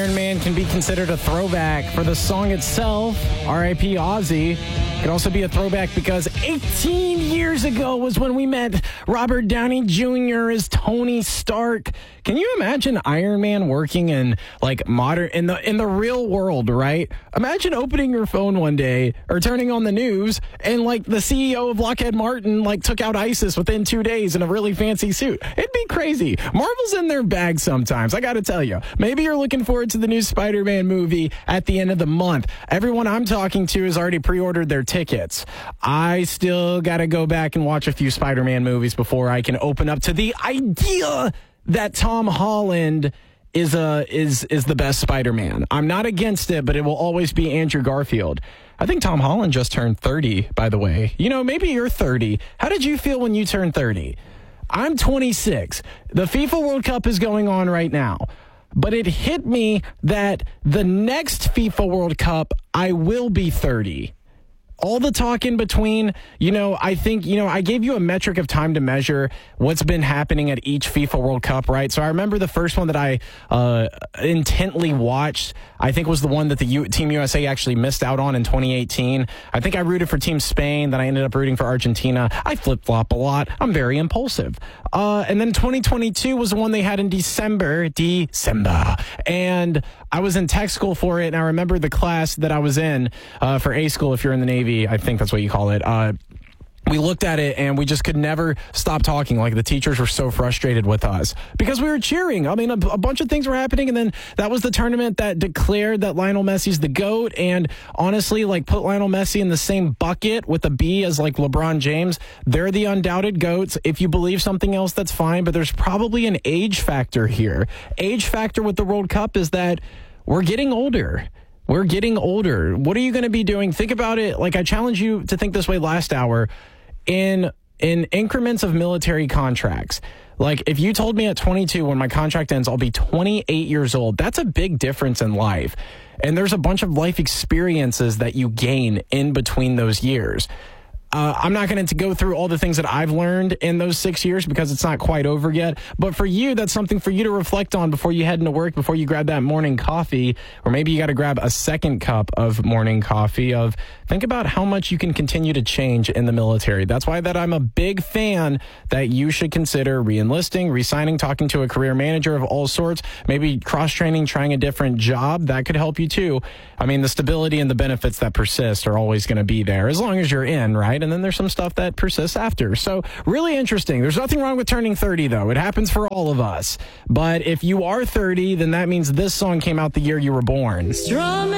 Iron Man can be considered a throwback for the song itself, R.I.P. Ozzy. It could also be a throwback because 18 years ago was when we met Robert Downey Jr. as Tony Stark. Can you imagine Iron Man working in like modern in the real world, right? Imagine opening your phone one day or turning on the news and like the CEO of Lockheed Martin like took out ISIS within 2 days in a really fancy suit. It'd be crazy. Marvel's in their bag sometimes, I got to tell you. Maybe you're looking forward to the new Spider-Man movie at the end of the month. Everyone I'm talking to has already pre-ordered their tickets. I still got to go back and watch a few Spider-Man movies before I can open up to the idea that Tom Holland is the best Spider-Man. I'm not against it, but it will always be Andrew Garfield. I think Tom Holland just turned 30, by the way. You know, maybe you're 30. How did you feel when you turned 30? I'm 26. The FIFA World Cup is going on right now. But it hit me that the next FIFA World Cup, I will be 30. All the talk in between, I think, I gave you a metric of time to measure what's been happening at each FIFA World Cup, right? So I remember the first one that I intently watched, I think was the one that the Team USA actually missed out on in 2018. I think I rooted for Team Spain, then I ended up rooting for Argentina. I flip-flop a lot. I'm very impulsive. And then 2022 was the one they had in December. And I was in tech school for it, and I remember the class that I was in for A school, if you're in the Navy, I think that's what you call it. We looked at it and we just could never stop talking. Like the teachers were so frustrated with us because we were cheering. I mean, a bunch of things were happening. And then that was the tournament that declared that Lionel Messi's the GOAT. And honestly, like put Lionel Messi in the same bucket with a B as like LeBron James. They're the undoubted GOATs. If you believe something else, that's fine. But there's probably an age factor here. Age factor with the World Cup is that we're getting older. We're getting older. What are you going to be doing? Think about it. Like I challenge you to think this way last hour in increments of military contracts. Like if you told me at 22 when my contract ends, I'll be 28 years old. That's a big difference in life. And there's a bunch of life experiences that you gain in between those years. I'm not going to go through all the things that I've learned in those 6 years because it's not quite over yet. But for you, that's something for you to reflect on before you head into work, before you grab that morning coffee, or maybe you got to grab a second cup of morning coffee. Think about how much you can continue to change in the military. That's why that I'm a big fan that you should consider re-enlisting, re-signing, talking to a career manager of all sorts, maybe cross-training, trying a different job. That could help you too. I mean, the stability and the benefits that persist are always going to be there as long as you're in, right? And then there's some stuff that persists after. So really interesting. There's nothing wrong with turning 30, though. It happens for all of us. But if you are 30, then that means this song came out the year you were born.